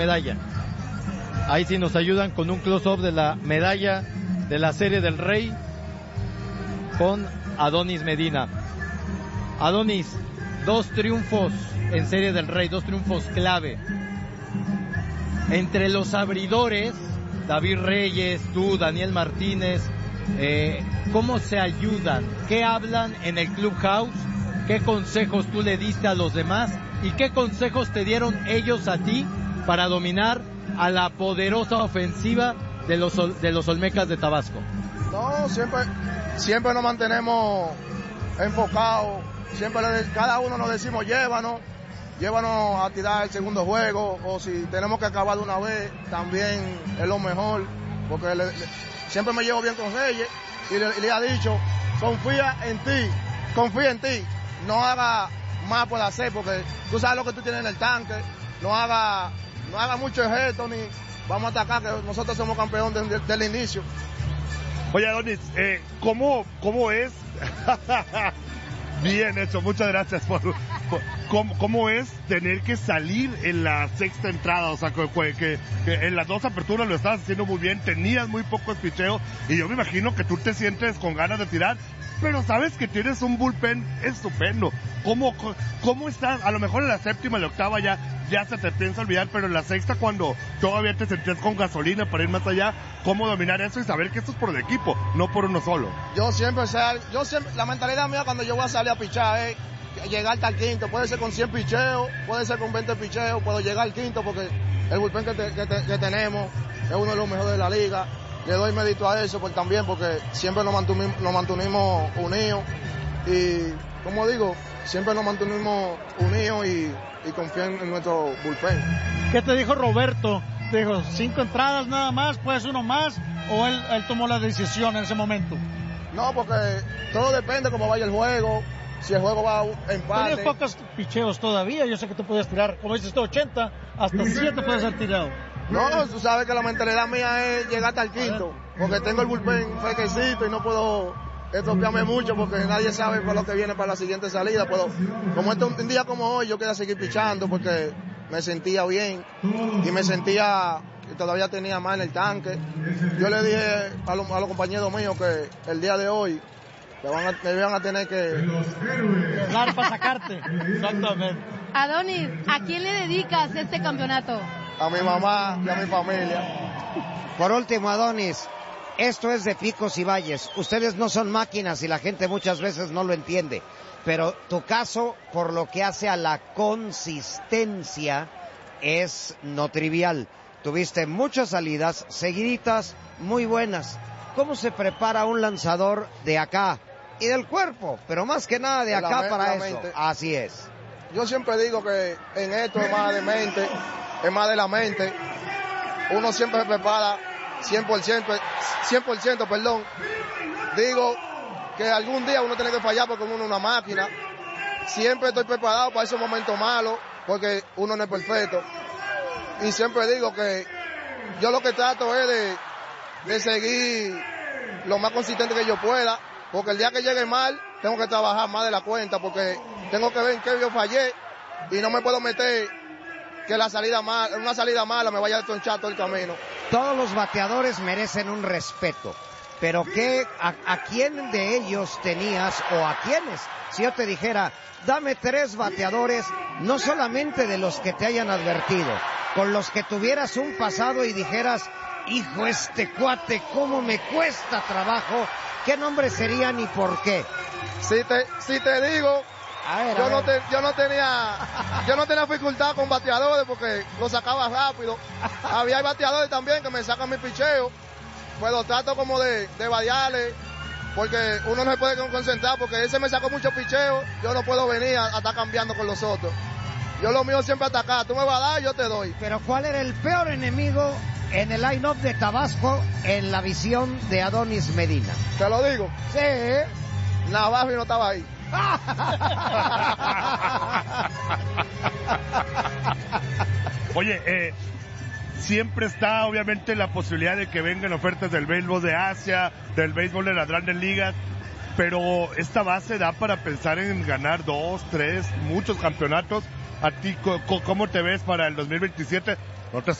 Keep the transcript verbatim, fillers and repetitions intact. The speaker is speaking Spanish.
medalla. Ahí sí nos ayudan con un close-up de la medalla de la Serie del Rey con Adonis Medina. Adonis, dos triunfos en Serie del Rey, dos triunfos clave. Entre los abridores, David Reyes, tú, Daniel Martínez, eh, ¿cómo se ayudan? ¿Qué hablan en el clubhouse? ¿Qué consejos tú le diste a los demás? ¿Y qué consejos te dieron ellos a ti para dominar a la poderosa ofensiva de los, de los Olmecas de Tabasco? No, siempre, siempre nos mantenemos enfocados, siempre le, cada uno nos decimos llévanos, llévanos a tirar el segundo juego, o si tenemos que acabar de una vez, también es lo mejor, porque le, le, siempre me llevo bien con Reyes y le, y le ha dicho, confía en ti, confía en ti, no haga más por hacer, porque tú sabes lo que tú tienes en el tanque, no haga, no haga mucho gesto, ni vamos a atacar, que nosotros somos campeones desde, desde el inicio. Oye, Adonis, eh, ¿cómo, cómo es? Bien hecho, muchas gracias por, por ¿cómo, ¿cómo es tener que salir en la sexta entrada? O sea, que, que, que en las dos aperturas lo estabas haciendo muy bien, tenías muy pocos picheos y yo me imagino que tú te sientes con ganas de tirar, pero sabes que tienes un bullpen estupendo. ¿Cómo, cómo estás? A lo mejor en la séptima, en la octava ya, ya se te piensa olvidar, pero en la sexta, cuando todavía te sentías con gasolina para ir más allá, ¿cómo dominar eso y saber que esto es por el equipo, no por uno solo? Yo siempre, sal, yo siempre, la mentalidad mía cuando yo voy a salir a pichar es llegar hasta el quinto, puede ser con cien picheos, puede ser con veinte picheos, puedo llegar al quinto porque el bullpen que, te, que, te, que tenemos es uno de los mejores de la liga. Le doy mérito a eso pues, también porque siempre nos mantuvimos, nos mantuvimos unidos y, como digo, siempre nos mantuvimos unidos y, y confían en nuestro bullpen. ¿Qué te dijo Roberto? Te dijo, cinco entradas nada más, puedes uno más, o él, él tomó la decisión en ese momento? No, porque todo depende cómo vaya el juego, si el juego va a empate. Tienes pocos picheos todavía, yo sé que tú puedes tirar, como dices tú, ochenta, hasta siete puedes haber tirado. No, tú sabes que la mentalidad mía es llegar hasta el quinto, porque tengo el bullpen fresquecito y no puedo estropearme mucho porque nadie sabe por lo que viene para la siguiente salida. Pero como este un día como hoy, yo quería seguir pichando porque me sentía bien y me sentía que todavía tenía más en el tanque. Yo le dije a, lo, a los compañeros míos que el día de hoy me van a, me van a tener que hablar para sacarte. Exactamente. Adonis, ¿a quién le dedicas este campeonato? A mi mamá y a mi familia. Por último, Adonis, esto es de picos y valles. Ustedes no son máquinas y la gente muchas veces no lo entiende. Pero tu caso, por lo que hace a la consistencia, es no trivial. Tuviste muchas salidas seguiditas, muy buenas. ¿Cómo se prepara un lanzador de acá y del cuerpo? Pero más que nada de acá para eso. Así es. Yo siempre digo que en esto es más de mente, es más de la mente. Uno siempre se prepara cien por ciento, cien por ciento, perdón. Digo que algún día uno tiene que fallar porque uno es una máquina. Siempre estoy preparado para esos momentos malos porque uno no es perfecto. Y siempre digo que yo lo que trato es de, de seguir lo más consistente que yo pueda, porque el día que llegue mal, tengo que trabajar más de la cuenta, porque tengo que ver en qué yo fallé y no me puedo meter que la salida mala, una salida mala me vaya a destonchar todo el camino. Todos los bateadores merecen un respeto, pero ¿qué, a, a quién de ellos tenías o a quiénes? Si yo te dijera, dame tres bateadores, no solamente de los que te hayan advertido, con los que tuvieras un pasado y dijeras, hijo, este cuate, cómo me cuesta trabajo, ¿qué nombres serían y por qué? Si te, si te digo, a ver, yo, a no te, yo no tenía yo no tenía dificultad con bateadores porque lo sacaba rápido. Había bateadores también que me sacan mi picheo, pues lo trato como de, de variarle, porque uno no se puede concentrar, porque ese me sacó mucho picheo, yo no puedo venir a, a estar cambiando con los otros. Yo lo mío siempre atacar, tú me vas a dar, yo te doy. Pero ¿cuál era el peor enemigo en el line-up de Tabasco en la visión de Adonis Medina? ¿Te lo digo? Sí. Navarro no estaba ahí. Oye, eh, siempre está obviamente la posibilidad de que vengan ofertas del béisbol de Asia, del béisbol de las grandes ligas, pero esta base da para pensar en ganar dos, tres, muchos campeonatos. ¿A ti cómo te ves para el dos mil veintisiete? No te